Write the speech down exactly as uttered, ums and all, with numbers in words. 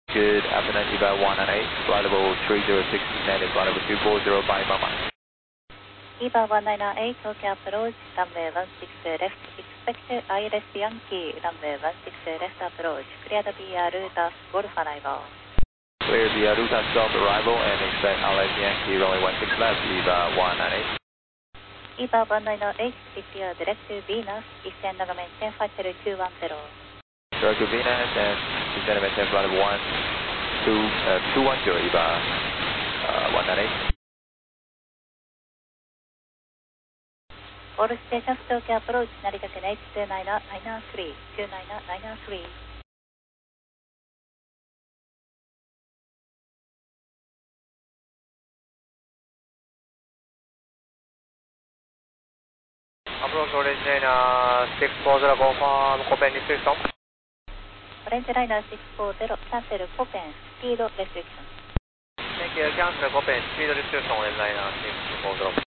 Good afternoon, E V A one nine eight, flight level three zero six, descending flight level two four zero five Mama. E V A one nine eight, Tokyo approach, runway one six left, expect I L S Yankee, runway one six left approach, clear the B R Rutas, Golf arrival. Clear the Rutas Golf arrival and expect I L S Yankee, runway one six left, E V A one nine eight. E V A one nine eight, prepare direct to Venus, descend and maintain flight level two one zero. Direct to Venus and descend and maintain flight level one two, uh, two one zero, E V A uh, one nine eight. All stations Tokyo approach, Narita Ken H two nine nine three, two nine nine three. Approach Orange Liner six four zero confirm, Copen restriction. Orange Liner six four zero, cancel Copen, speed restriction. Thank you, cancel Copen, speed restriction, Orange Liner six four zero.